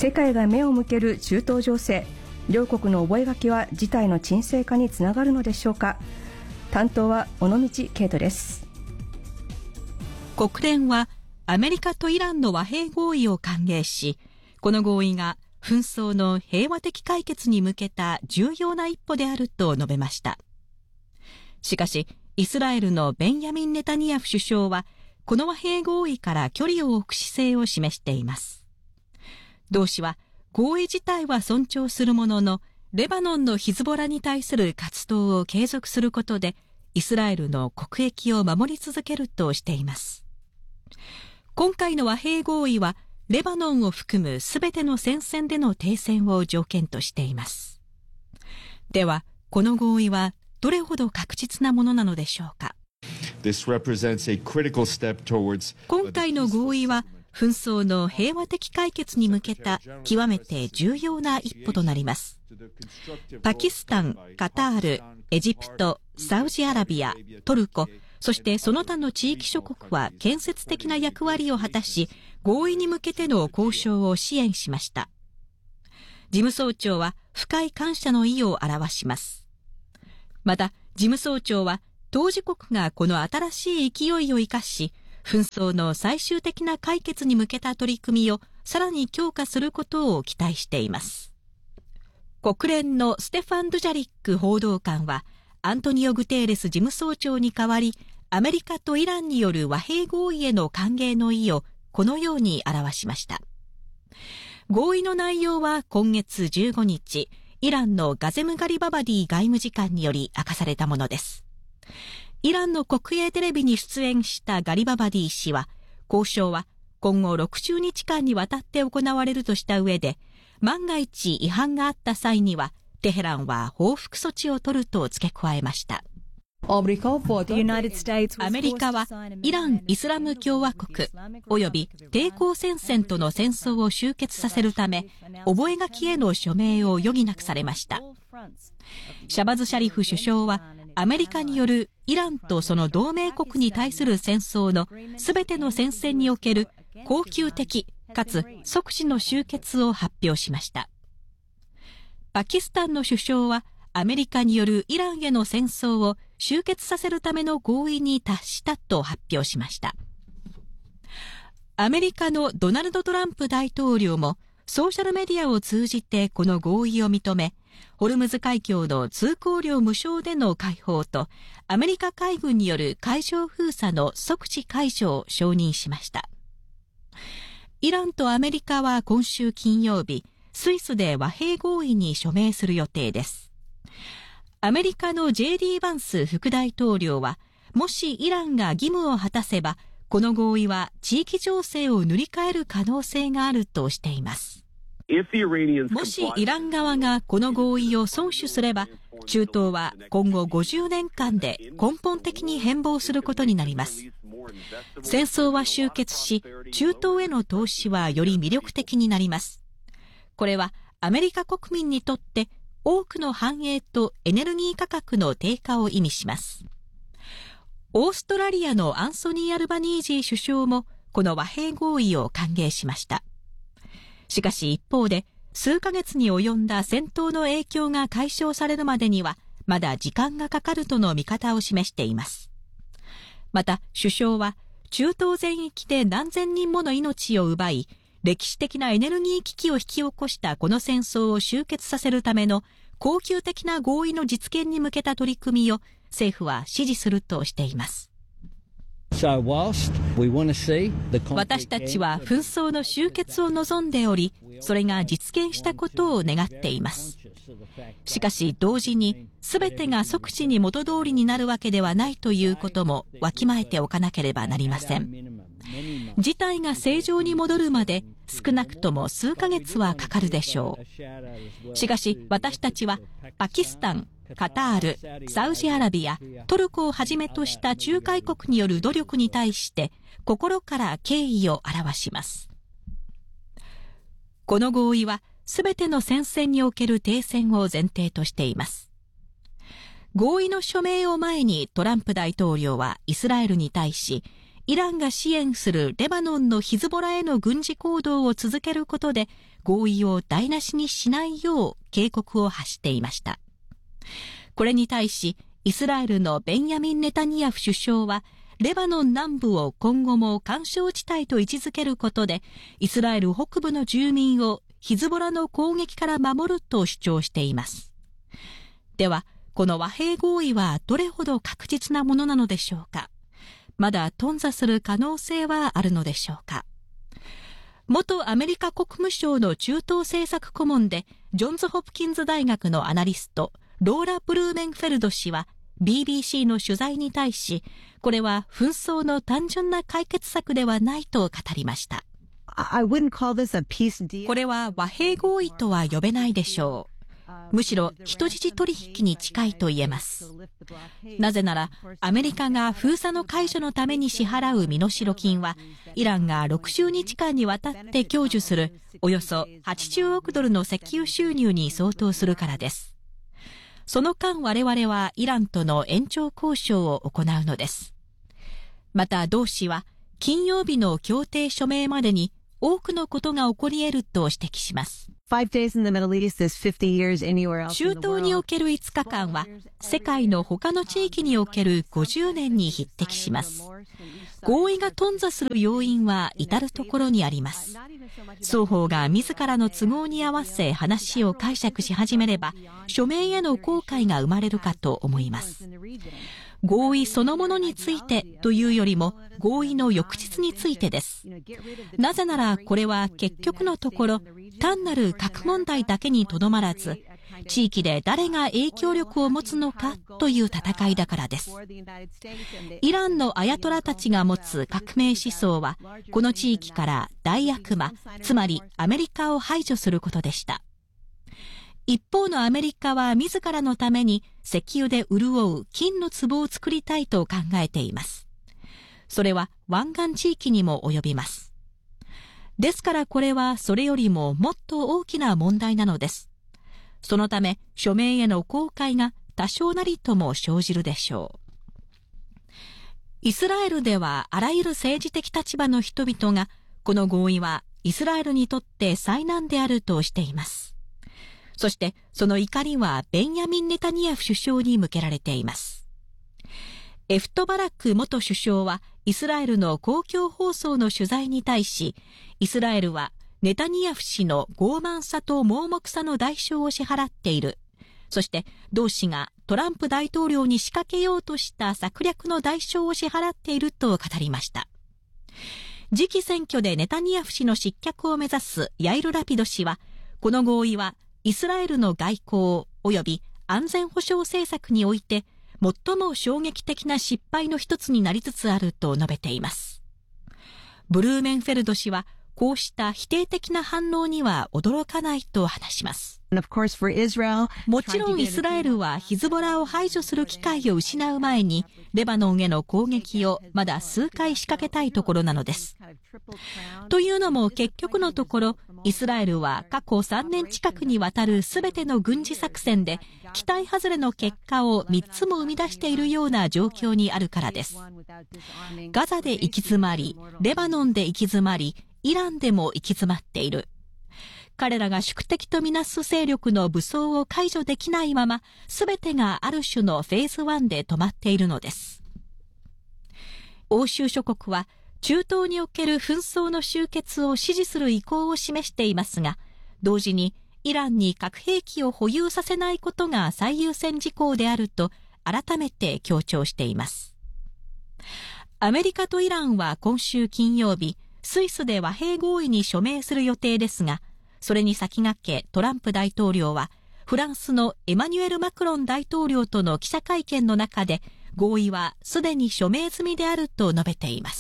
世界が目を向ける中東情勢、両国の覚書は事態の沈静化につながるのでしょうか。担当は尾道圭人です。 国連はアメリカとイランの和平合意を歓迎し、この合意が紛争の平和的解決に向けた重要な一歩であると述べました。しかし、イスラエルのベンヤミン・ネタニヤフ首相は、この和平合意から距離を置く姿勢を示しています。同氏は、合意自体は尊重するものの、レバノンのヒズボラに対する活動を継続することで、イスラエルの国益を守り続けるとしています。今回の和平合意は、レバノンを含むすべての戦線での停戦を条件としています。では、この合意はどれほど確実なものなのでしょうか。今回の合意は、紛争の平和的解決に向けた極めて重要な一歩となります。パキスタン、カタール、エジプト、サウジアラビア、トルコ、そしてその他の地域諸国は建設的な役割を果たし、合意に向けての交渉を支援しました。事務総長は深い感謝の意を表します。また、事務総長は当事国がこの新しい勢いを生かし、紛争の最終的な解決に向けた取り組みをさらに強化することを期待しています。国連のステファン・ドゥジャリック報道官は、アントニオ・グテーレス事務総長に代わり、アメリカとイランによる和平合意への歓迎の意をこのように表しました。合意の内容は今月15日、イランのガゼム・ガリババディ外務次官により明かされたものです。イランの国営テレビに出演したガリババディ氏は、交渉は今後60日間にわたって行われるとした上で、万が一違反があった際には、テヘランは報復措置を取ると付け加えました。アメリカはイラン・イスラム共和国及び抵抗戦線との戦争を終結させるため、覚書への署名を余儀なくされました。シャバズ・シャリフ首相は、アメリカによるイランとその同盟国に対する戦争のすべての戦線における恒久的かつ即時の終結を発表しました。パキスタンの首相は、アメリカによるイランへの戦争を終結させるための合意に達したと発表しました。アメリカのドナルド・トランプ大統領もソーシャルメディアを通じてこの合意を認め、ホルムズ海峡の通行料無償での開放とアメリカ海軍による海上封鎖の即時解除を承認しました。イランとアメリカは今週金曜日、スイスで和平合意に署名する予定です。アメリカの J.D. バンス副大統領は、もしイランが義務を果たせば、この合意は地域情勢を塗り替える可能性があるとしています。もしイラン側がこの合意を遵守すれば、中東は今後50年間で根本的に変貌することになります。戦争は終結し、中東への投資はより魅力的になります。これはアメリカ国民にとって多くの繁栄とエネルギー価格の低下を意味します。オーストラリアのアンソニー・アルバニージー首相もこの和平合意を歓迎しました。しかし一方で、数ヶ月に及んだ戦闘の影響が解消されるまでにはまだ時間がかかるとの見方を示しています。また首相は、中東全域で何千人もの命を奪い、歴史的なエネルギー危機を引き起こしたこの戦争を終結させるための恒久的な合意の実現に向けた取り組みを政府は支持するとしています。私たちは紛争の終結を望んでおり、それが実現したことを願っています。しかし同時に、すべてが即時に元通りになるわけではないということもわきまえておかなければなりません。事態が正常に戻るまで少なくとも数ヶ月はかかるでしょう。しかし私たちはパキスタン、カタール、サウジアラビア、トルコをはじめとした仲介国による努力に対して心から敬意を表します。この合意はすべての戦線における停戦を前提としています。合意の署名を前にトランプ大統領はイスラエルに対し、 イランが支援するレバノンのヒズボラへの軍事行動を続けることで合意を台無しにしないよう警告を発していました。これに対し、イスラエルのベンヤミン・ネタニヤフ首相は、レバノン南部を今後も緩衝地帯と位置づけることで、イスラエル北部の住民をヒズボラの攻撃から守ると主張しています。では、この和平合意はどれほど確実なものなのでしょうか。まだ頓挫する可能性はあるのでしょうか。元アメリカ国務省の中東政策顧問で、ジョンズ・ホプキンズ大学のアナリスト、ローラ・ブルーメンフェルド氏は、BBC の取材に対し、これは紛争の単純な解決策ではないと語りました。これは和平合意とは呼べないでしょう。むしろ人質取引に近いと言えます。なぜなら、アメリカが封鎖の解除のために支払う身代金は、イランが60日間にわたって享受するおよそ80億ドルの石油収入に相当するからです。その間我々はイランとの延長交渉を行うのです。また同氏は、金曜日の協定署名までに多くのことが起こり得ると指摘します。中東における5日間は、世界の他の地域における50年に匹敵します。合意が頓挫する要因は至るところにあります。双方が自らの都合に合わせ話を解釈し始めれば、署名への後悔が生まれるかと思います。合意そのものについてというよりも合意の翌日についてです。なぜならこれは結局のところ単なる核問題だけにとどまらず、地域で誰が影響力を持つのかという戦いだからです。イランのアヤトラたちが持つ革命思想は、この地域から大悪魔、つまりアメリカを排除することでした。一方のアメリカは自らのために石油で潤う金の壺を作りたいと考えています。それは湾岸地域にも及びます。ですからこれはそれよりももっと大きな問題なのです。そのため署名への後悔が多少なりとも生じるでしょう。イスラエルではあらゆる政治的立場の人々がこの合意はイスラエルにとって災難であるとしています。そしてその怒りはベンヤミン・ネタニヤフ首相に向けられています。エフトバラク元首相はイスラエルの公共放送の取材に対し、イスラエルはネタニヤフ氏の傲慢さと盲目さの代償を支払っている。そして同氏がトランプ大統領に仕掛けようとした策略の代償を支払っていると語りました。次期選挙でネタニヤフ氏の失脚を目指すヤイル・ラピド氏は、この合意はイスラエルの外交及び安全保障政策において最も衝撃的な失敗の一つになりつつあると述べています。ブルーメンフェルド氏はこうした否定的な反応には驚かないと話します。もちろんイスラエルはヒズボラを排除する機会を失う前にレバノンへの攻撃をまだ数回仕掛けたいところなのです。というのも結局のところイスラエルは過去3年近くにわたるすべての軍事作戦で期待外れの結果を3つも生み出しているような状況にあるからです。ガザで行き詰まり、レバノンで行き詰まり、イランでも行き詰まっている。彼らが宿敵とみなす勢力の武装を解除できないまま、すべてがある種のフェーズ1で止まっているのです。欧州諸国は、中東における紛争の終結を支持する意向を示していますが、同時にイランに核兵器を保有させないことが最優先事項であると改めて強調しています。アメリカとイランは今週金曜日、スイスで和平合意に署名する予定ですが、それに先駆けトランプ大統領はフランスのエマニュエル・マクロン大統領との記者会見の中で合意はすでに署名済みであると述べています。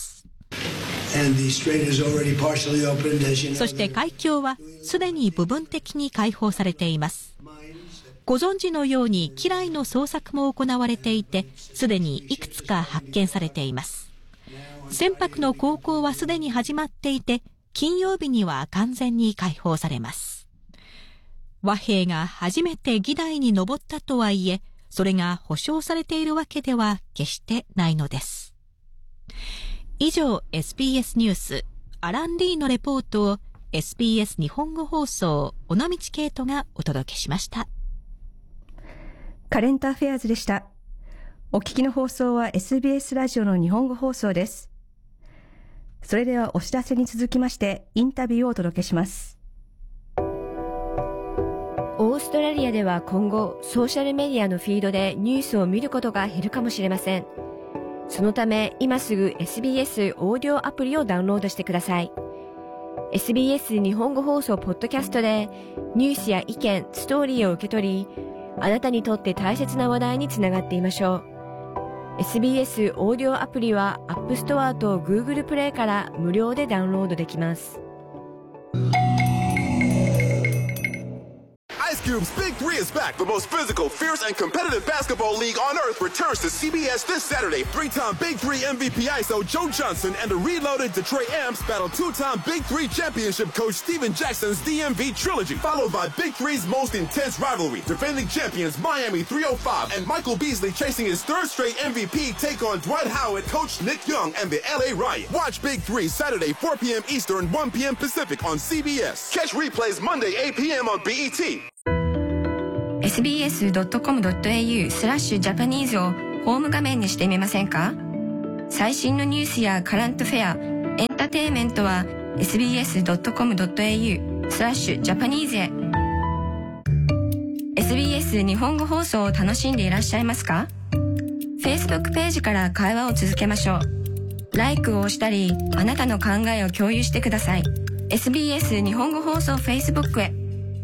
そして海峡はすでに部分的に開放されています。ご存知のように機雷の捜索も行われていて、すでにいくつか発見されています。船舶の航行はすでに始まっていて、金曜日には完全に解放されます。和平が初めて議題に上ったとはいえ、それが保証されているわけでは決してないのです。 以上 SBS ニュースアラン・リーのレポートを SBS 日本語放送尾道ケイトがお届けしました。 カレントアフェアーズでした。お聞きの放送は SBS ラジオの日本語放送です。それではお知らせに続きましてインタビューをお届けします。 オーストラリアでは今後ソーシャルメディアのフィードでニュースを見ることが減るかもしれません。そのため今すぐ SBS オーディオアプリをダウンロードしてください。 SBS 日本語放送ポッドキャストでニュースや意見、ストーリーを受け取り、あなたにとって大切な話題につながっていましょう。 SBS オーディオアプリは App Store と Google プレイから無料でダウンロードできます。 Ice Cube's Big Three is back. The most physical, fierce, and competitive basketball league on earth returns to CBS this Saturday. Three-time Big Three MVP ISO Joe Johnson and the reloaded Detroit Amps battle two-time Big Three championship coach Steven Jackson's DMV trilogy, followed by Big Three's most intense rivalry. Defending champions Miami 305 and Michael Beasley chasing his third straight MVP take on Dwight Howard, coach Nick Young, and the LA Riot. Watch Big Three Saturday 4 p.m. Eastern, 1 p.m. Pacific on CBS. Catch replays Monday 8 p.m. on BET. sbs.com.au/japanese をホーム画面にしてみませんか？最新のニュースやカラントフェア、エンターテインメントは sbs.com.au/japanese へ。 SBS 日本語放送を楽しんでいらっしゃいますか？ Facebook ページから会話を続けましょう。LIKE を押したり、あなたの考えを共有してください。 SBS 日本語放送 Facebook へ。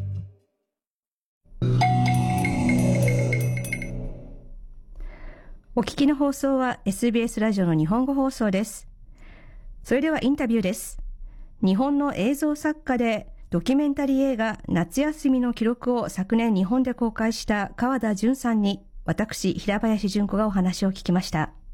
お聞きの放送は SBS ラジオの日本語放送です。それではインタビューです。日本の映像作家でドキュメンタリー映画夏休みの記録を昨年日本で公開した川田純さんに私平林純子がお話を聞きました。